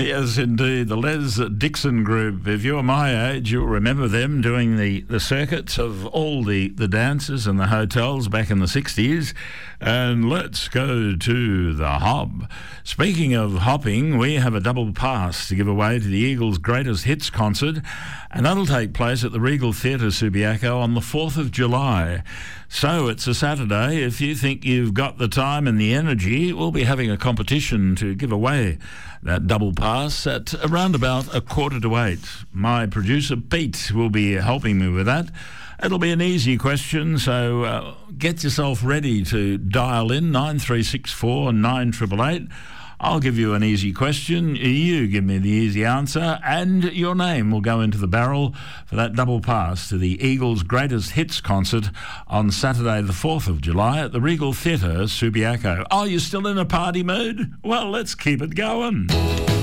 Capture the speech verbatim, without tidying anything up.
Yes, indeed. The Les Dixon Group. If you're my age, you'll remember them doing the, the circuits of all the, the dances and the hotels back in the sixties. And let's go to the hop. Speaking of hopping, we have a double pass to give away to the Eagles' Greatest Hits concert, and that'll take place at the Regal Theatre, Subiaco, on the fourth of July. So it's a Saturday. If you think you've got the time and the energy, we'll be having a competition to give away that double pass at around about a quarter to eight. My producer, Pete, will be helping me with that. It'll be an easy question, so uh, get yourself ready to dial in nine three six four nine eight eight eight. I'll give you an easy question, you give me the easy answer, and your name will go into the barrel for that double pass to the Eagles' Greatest Hits concert on Saturday the fourth of July at the Regal Theatre, Subiaco. Oh, you're still in a party mood? Well, let's keep it going.